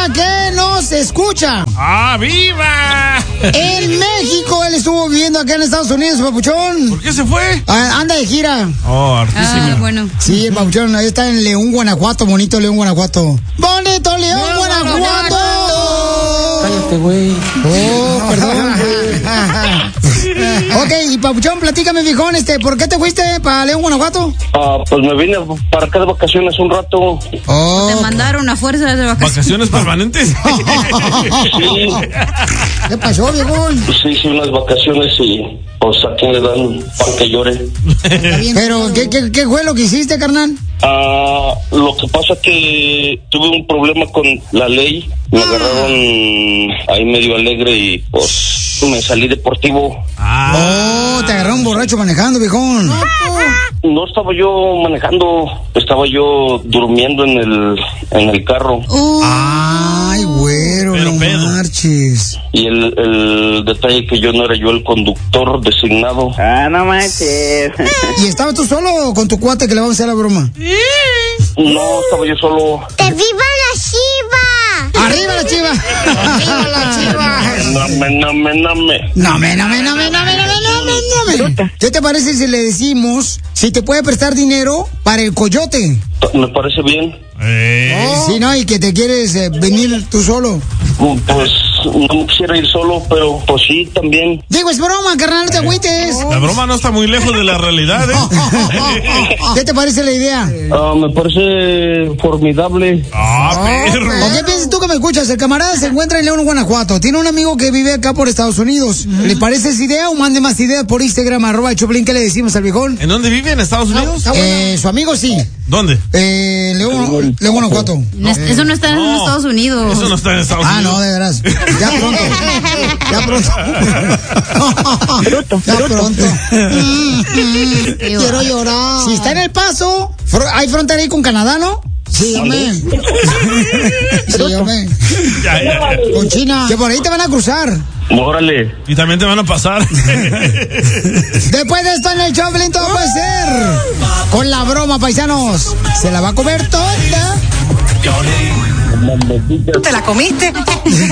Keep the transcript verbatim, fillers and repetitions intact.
que nos escucha. ¡Ah, viva! En México, él estuvo viviendo acá en Estados Unidos, papuchón. ¿Por qué se fue? Ah, anda de gira. Oh, artísimo. Ah, bueno. Sí, el papuchón, ahí está en León, Guanajuato, bonito León, Guanajuato. ¡Bonito León, León, Guanajuato! Cállate, güey. Oh, perdón, Ok, y papuchón, platícame, viejón, este, ¿por qué te fuiste para León, Guanajuato? Ah, pues me vine para acá de vacaciones un rato. Oh. Te mandaron a fuerza de vacaciones. ¿Vacaciones permanentes? Sí. ¿Qué pasó, viejón? Pues sí, sí, unas vacaciones y pues a quien le dan pan que llore. Pero, ¿qué, qué, qué fue lo que hiciste, carnal? Ah, lo que pasa que tuve un problema con la ley. Me agarraron ahí medio alegre y pues me salí deportivo. Oh, te agarró un borracho manejando, viejón. No estaba yo manejando, estaba yo durmiendo en el en el carro. Uh, Ay, güero, Pero no pedo. marches. Y el, el detalle que yo no era yo el conductor designado. Ah, no manches. ¿Y estabas tú solo o con tu cuate que le vamos a hacer la broma? No, estaba yo solo. ¡Que viva la Chiva! ¡Arriba la Chiva! ¡Arriba la Chiva! No me, no me, no me. No me, no me, no me, no me, no me, no me, no me. ¿Qué te parece si le decimos si te puede prestar dinero para el coyote? Me parece bien. Eh. Sí, ¿no? Y que te quieres eh, venir tú solo. Pues no me quisiera ir solo, pero pues sí, también. Digo, es broma, carnal, no te agüites. La broma no está muy lejos de la realidad, ¿eh? ¿Qué te parece la idea? Ah, me parece formidable. ¡Ah, perro! ¿O qué piensas tú que me escuchas? El camarada se encuentra en León, Guanajuato. Tiene un amigo que vive acá por Estados Unidos. ¿Le parece esa idea o mande más ideas por Instagram, arroba el Choplin? ¿Qué le decimos al viejón? ¿En dónde vive? ¿En Estados Unidos? Eh, su amigo sí. ¿Dónde? Eh, León, León, Guanajuato. No, eso no está en No, Estados Unidos. Eso no está en Estados Ah, Unidos. no, de veras. Ya pronto. Ya pronto. Bruto, Ya bruto. pronto. Quiero llorar. Si está en El Paso, fr- hay frontera ahí con Canadá, ¿no? Sí, hombre. Sí, hombre. Ya, ya, ya. Con China. Que por ahí te van a cruzar. Órale. Y también te van a pasar. Después de esto en el Choplin todo puede ser. Con la broma, paisanos. Se la va a comer toda. ¿Tú te la comiste?